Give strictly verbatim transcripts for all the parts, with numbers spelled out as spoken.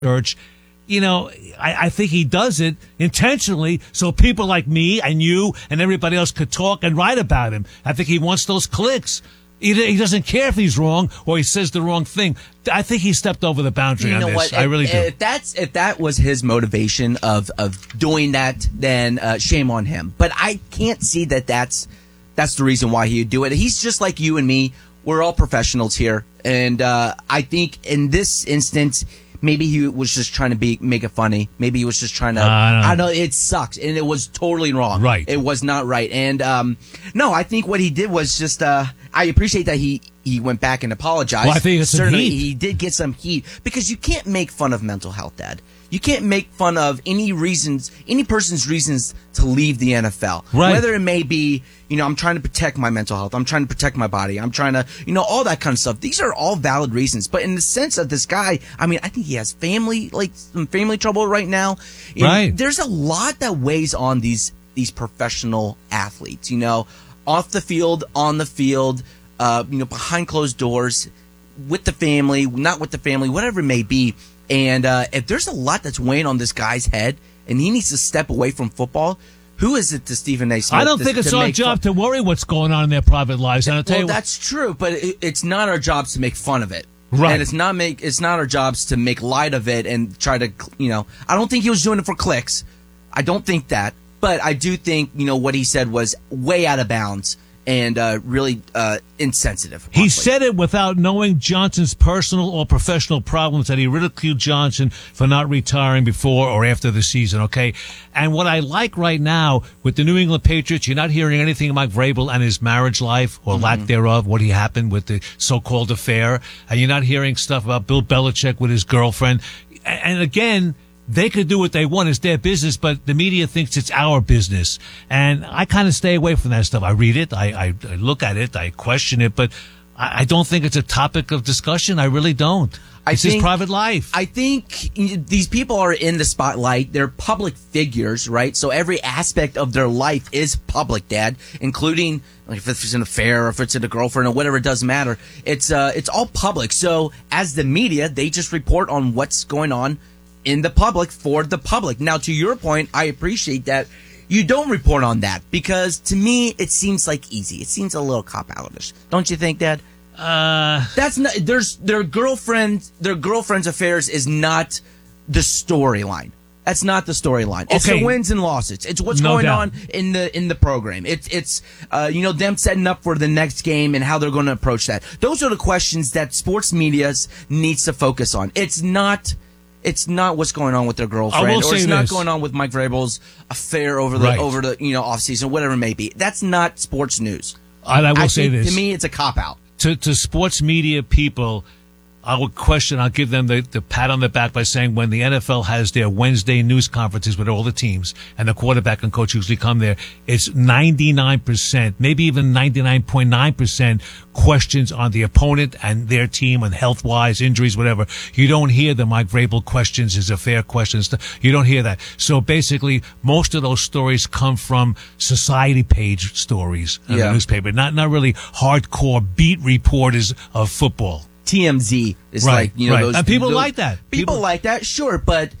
church. You know, I, I think he does it intentionally so people like me and you and everybody else could talk and write about him. I think he wants those clicks. He, he doesn't care if he's wrong or he says the wrong thing. I think he stepped over the boundary you on know this. What? I really if, do. If that's if that was his motivation of of doing that, then uh, shame on him. But I can't see that that's that's the reason why he would do it. He's just like you and me. We're all professionals here, and uh, I think in this instance, maybe he was just trying to be make it funny. Maybe he was just trying to. Uh, I, don't know. I know it sucks, and it was totally wrong. Right. It was not right. And um, no, I think what he did was just. Uh, I appreciate that he, he went back and apologized. Well, I think it's some Certainly, heat. he did get some heat because you can't make fun of mental health, Dad. You can't make fun of any reasons, any person's reasons to leave the N F L. Right. Whether it may be, you know, I'm trying to protect my mental health. I'm trying to protect my body. I'm trying to, you know, all that kind of stuff. These are all valid reasons. But in the sense of this guy, I mean, I think he has family, like some family trouble right now. And right. There's a lot that weighs on these these professional athletes, you know, off the field, on the field, uh, you know, behind closed doors, with the family, not with the family, whatever it may be. And uh, if there's a lot that's weighing on this guy's head and he needs to step away from football, who is it to Stephen A. Smith? I don't to, think it's to our make job fun- to worry what's going on in their private lives. And I'll tell well, you what, that's true, but it, it's not our jobs to make fun of it. Right. And it's not make it's not our jobs to make light of it and try to, you know, I don't think he was doing it for clicks. I don't think that. But I do think, you know, what he said was way out of bounds and uh, really uh, insensitive. He honestly. said it without knowing Johnson's personal or professional problems, that he ridiculed Johnson for not retiring before or after the season, okay? And what I like right now with the New England Patriots, you're not hearing anything about Vrabel and his marriage life or mm-hmm. lack thereof, what he happened with the so-called affair. And you're not hearing stuff about Bill Belichick with his girlfriend. And again, they could do what they want. It's their business, but the media thinks it's our business. And I kind of stay away from that stuff. I read it, I, I, I look at it, I question it, but I, I don't think it's a topic of discussion. I really don't. I it's think, his private life. I think these people are in the spotlight. They're public figures, right? So every aspect of their life is public, Dad, including like if it's an affair or if it's a girlfriend or whatever, it doesn't matter. It's uh, it's all public. So as the media, they just report on what's going on in the public for the public. Now, to your point, I appreciate that you don't report on that because to me, it seems like easy. It seems a little cop-out-ish. Don't you think, Dad? Uh, That's not, there's, their girlfriend, their girlfriend's affairs is not the storyline. That's not the storyline. It's okay. the wins and losses. It's what's No going doubt. on in the in the program. It's it's uh, you know, them setting up for the next game and how they're going to approach that. Those are the questions that sports media needs to focus on. It's not It's not what's going on with their girlfriend, I will or say it's not this. going on with Mike Vrabel's affair over the Right. over the you know off season, whatever it may be. That's not sports news. And I will I say think, this. to me, it's a cop out. To, to sports media people, I would question, I'll give them the, the pat on the back by saying when the N F L has their Wednesday news conferences with all the teams and the quarterback and coach usually come there, it's ninety-nine percent, maybe even ninety-nine point nine percent questions on the opponent and their team and health-wise, injuries, whatever. You don't hear the Mike Vrabel questions, his affair questions. You don't hear that. So basically, most of those stories come from society page stories in Yeah. the newspaper, not, not really hardcore beat reporters of football. T M Z is Right, like, you know, right. those. And people those- like that. People, People- like that, sure, but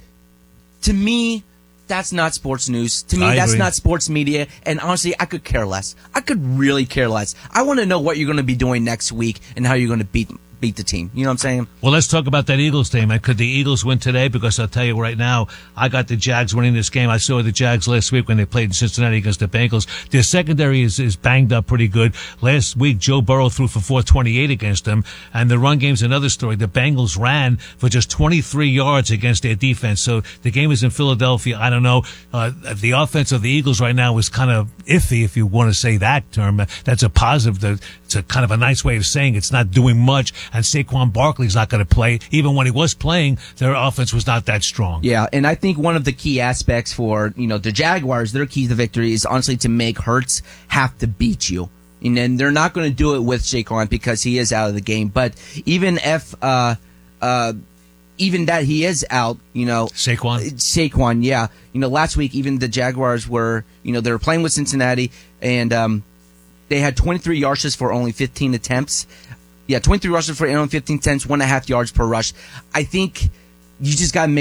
to me, that's not sports news. To me, I that's agree. not sports media. And honestly, I could care less. I could really care less. I want to know what you're going to be doing next week and how you're going to beat beat the team. You know what I'm saying? Well, let's talk about that Eagles team. Could the Eagles win today? Because I'll tell you right now, I got the Jags winning this game. I saw the Jags last week when they played in Cincinnati against the Bengals. Their secondary is, is banged up pretty good. Last week, Joe Burrow threw for four twenty-eight against them. And the run game's another story. The Bengals ran for just twenty-three yards against their defense. So the game is in Philadelphia. I don't know. Uh, the offense of the Eagles right now is kind of iffy, if you want to say that term. That's a positive. It's a kind of a nice way of saying it's not doing much. And Saquon Barkley's not going to play. Even when he was playing, their offense was not that strong. Yeah, and I think one of the key aspects for, you know, the Jaguars, their key to victory is honestly to make Hurts have to beat you. And then they're not going to do it with Saquon because he is out of the game. But even if, uh, uh, even that he is out, you know. Saquon? Saquon, yeah. You know, last week, even the Jaguars were, you know, they were playing with Cincinnati, and um, they had twenty-three rushes for only fifteen attempts. Yeah, twenty-three rushes for only fifteen attempts, one and a half yards per rush. I think you just got to make